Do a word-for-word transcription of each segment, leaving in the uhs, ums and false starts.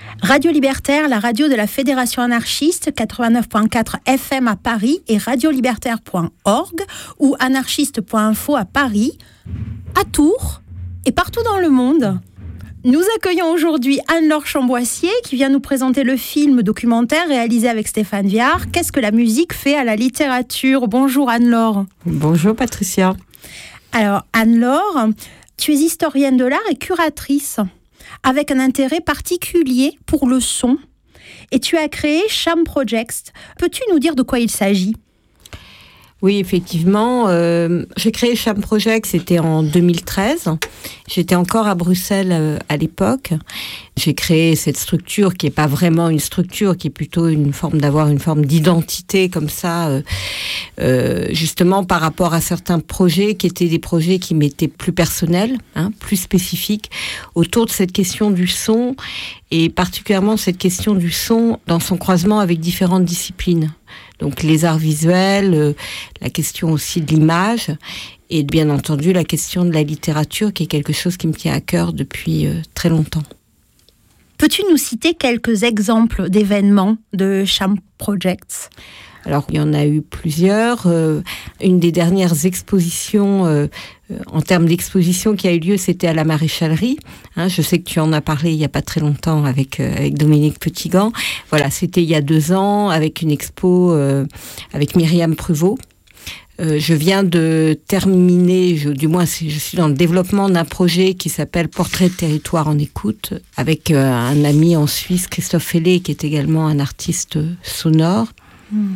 Radio Libertaire, la radio de la Fédération anarchiste, quatre-vingt-neuf virgule quatre F M à Paris et radiolibertaire point org ou anarchiste point info à Paris, à Tours et partout dans le monde. Nous accueillons aujourd'hui Anne-Laure Chamboissier qui vient nous présenter le film documentaire réalisé avec Stéphane Viard. Qu'est-ce que la musique fait à la littérature ? Bonjour Anne-Laure. Bonjour Patricia. Alors Anne-Laure, tu es historienne de l'art et curatrice, avec un intérêt particulier pour le son. Et tu as créé Sham Projects. Peux-tu nous dire de quoi il s'agit ? Oui, effectivement. Euh, j'ai créé Sham Projects, c'était en deux mille treize. J'étais encore à Bruxelles euh, à l'époque. J'ai créé cette structure qui n'est pas vraiment une structure, qui est plutôt une forme d'avoir une forme d'identité comme ça, euh, euh, justement par rapport à certains projets qui étaient des projets qui m'étaient plus personnels, hein, plus spécifiques, autour de cette question du son, et particulièrement cette question du son dans son croisement avec différentes disciplines. Donc les arts visuels, euh, la question aussi de l'image et bien entendu la question de la littérature qui est quelque chose qui me tient à cœur depuis euh, très longtemps. Peux-tu nous citer quelques exemples d'événements de Sham Projects ? Alors, il y en a eu plusieurs. Euh, une des dernières expositions, euh, euh, en termes d'exposition qui a eu lieu, c'était à la Maréchalerie. Hein, je sais que tu en as parlé il n'y a pas très longtemps avec, euh, avec Dominique Petitgand. Voilà, c'était il y a deux ans avec une expo euh, avec Myriam Pruvot. Euh, je viens de terminer, je, du moins je suis dans le développement d'un projet qui s'appelle Portrait de territoire en écoute, avec euh, un ami en Suisse, Christophe Fellé, qui est également un artiste sonore. Mmh.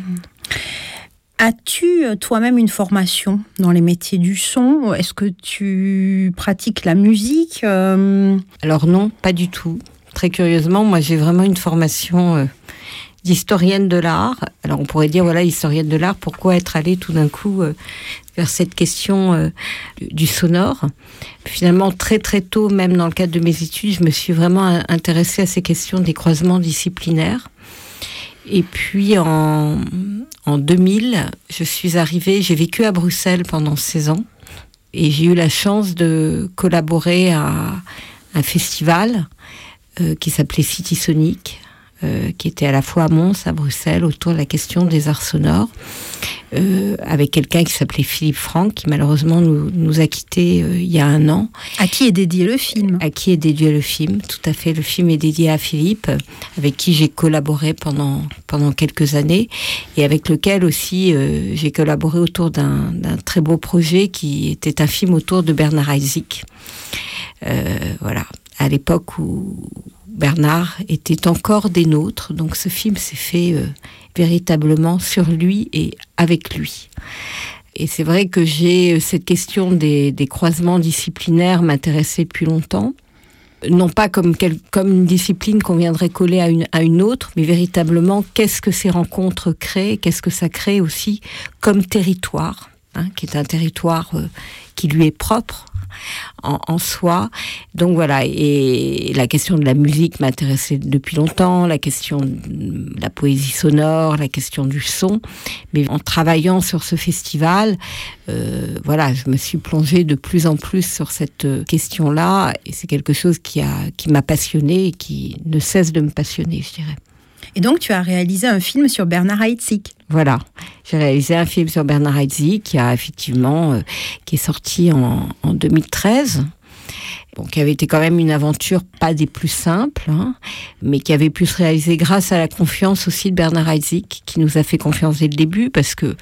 As-tu toi-même une formation dans les métiers du son ? Est-ce que tu pratiques la musique ? euh... Alors non, pas du tout. Très curieusement, moi j'ai vraiment une formation euh, d'historienne de l'art. Alors on pourrait dire, voilà, historienne de l'art, pourquoi être allée tout d'un coup euh, vers cette question euh, du sonore ? Finalement, très très tôt, même dans le cadre de mes études, je me suis vraiment intéressée à ces questions des croisements disciplinaires. Et puis en, en deux mille, je suis arrivée, j'ai vécu à Bruxelles pendant seize ans et j'ai eu la chance de collaborer à un festival euh, qui s'appelait City Sonic, euh, qui était à la fois à Mons, à Bruxelles, autour de la question des arts sonores, euh, avec quelqu'un qui s'appelait Philippe Franck, qui malheureusement nous, nous a quittés euh, il y a un an. À qui est dédié le film ? À qui est dédié le film, tout à fait. Le film est dédié à Philippe, avec qui j'ai collaboré pendant, pendant quelques années, et avec lequel aussi euh, j'ai collaboré autour d'un, d'un très beau projet qui était un film autour de Bernard Haitzik. Euh, voilà, à l'époque où Bernard était encore des nôtres, donc ce film s'est fait euh, véritablement sur lui et avec lui. Et c'est vrai que j'ai cette question des, des croisements disciplinaires m'intéressait depuis longtemps, non pas comme, quel, comme une discipline qu'on viendrait coller à une, à une autre, mais véritablement qu'est-ce que ces rencontres créent, qu'est-ce que ça crée aussi comme territoire, hein, qui est un territoire euh, qui lui est propre, En, en soi. Donc voilà, et la question de la musique m'intéressait depuis longtemps, la question de la poésie sonore, la question du son, mais en travaillant sur ce festival, euh, voilà, je me suis plongée de plus en plus sur cette question-là, et c'est quelque chose qui, a, qui m'a passionnée et qui ne cesse de me passionner, je dirais. Et donc, tu as réalisé un film sur Bernard Haitzik. Voilà, j'ai réalisé un film sur Bernard Haitzik qui a effectivement, euh, qui est sorti en, en deux mille treize, bon, qui avait été quand même une aventure pas des plus simples, hein, mais qui avait pu se réaliser grâce à la confiance aussi de Bernard Haitzik, qui nous a fait confiance dès le début, parce que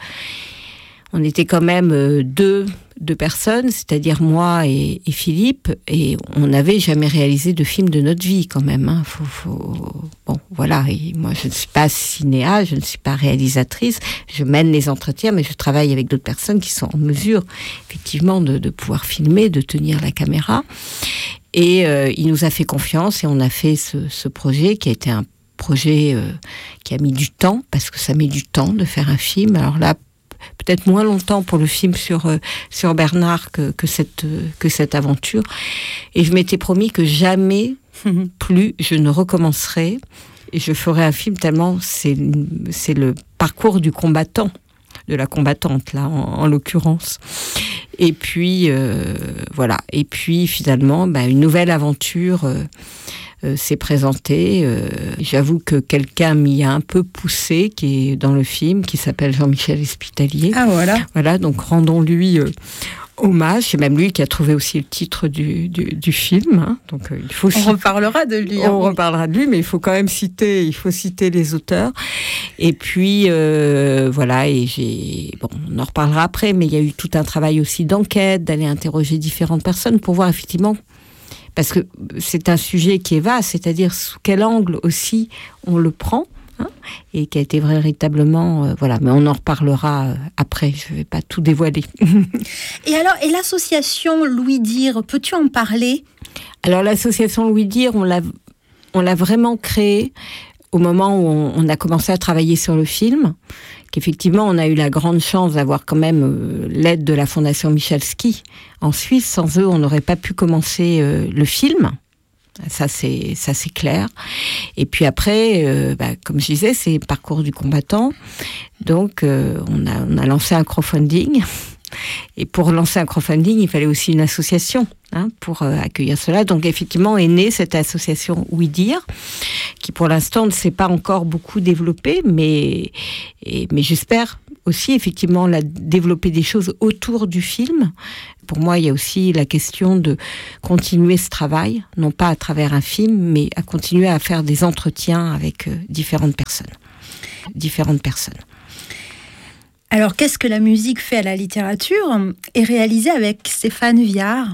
on était quand même euh, deux, deux personnes, c'est-à-dire moi et, et Philippe, et on n'avait jamais réalisé de film de notre vie quand même. Hein. Faut, faut... Bon, voilà, et moi je ne suis pas cinéaste, je ne suis pas réalisatrice, je mène les entretiens, mais je travaille avec d'autres personnes qui sont en mesure, effectivement, de, de pouvoir filmer, de tenir la caméra. Et euh, il nous a fait confiance et on a fait ce, ce projet qui a été un projet euh, qui a mis du temps, parce que ça met du temps de faire un film. Alors là, peut-être moins longtemps pour le film sur, euh, sur Bernard que, que, cette, euh, que cette aventure. Et je m'étais promis que jamais plus je ne recommencerai et je ferai un film tellement c'est, c'est le parcours du combattant, de la combattante là en, en l'occurrence. Et puis euh, voilà, et puis finalement bah, une nouvelle aventure euh, euh, s'est présenté. Euh, j'avoue que quelqu'un m'y a un peu poussé, qui est dans le film, qui s'appelle Jean-Michel Espitalier. Ah voilà. Voilà, donc rendons-lui euh, hommage. C'est même lui qui a trouvé aussi le titre du, du, du film. Hein. Donc euh, il faut. On citer, reparlera de lui. On hein. reparlera de lui, mais il faut quand même citer. Il faut citer les auteurs. Et puis euh, voilà. Et j'ai. Bon, on en reparlera après, mais il y a eu tout un travail aussi d'enquête, d'aller interroger différentes personnes pour voir effectivement. Parce que c'est un sujet qui est vaste, c'est-à-dire sous quel angle aussi on le prend. Hein, et qui a été véritablement euh, voilà, mais on en reparlera euh, après, je ne vais pas tout dévoiler. Et alors, et l'association Louis Dire, peux-tu en parler ? Alors l'association Louis Dire, on l'a, on l'a vraiment créée au moment où on, on a commencé à travailler sur le film, qu'effectivement on a eu la grande chance d'avoir quand même euh, l'aide de la Fondation Michalski en Suisse. Sans eux, on n'aurait pas pu commencer euh, le film. Ça c'est ça c'est clair. Et puis après, euh, bah, comme je disais, c'est le parcours du combattant. Donc euh, on a on a lancé un crowdfunding. Et pour lancer un crowdfunding, il fallait aussi une association hein, pour euh, accueillir cela. Donc effectivement est née cette association Oui Dire, qui pour l'instant ne s'est pas encore beaucoup développée, mais et, mais j'espère aussi effectivement la, développer des choses autour du film. Pour moi, il y a aussi la question de continuer ce travail, non pas à travers un film, mais à continuer à faire des entretiens avec euh, différentes personnes. Différentes personnes. Alors, qu'est-ce que la musique fait à la littérature ? Est réalisé avec Stéphane Viard.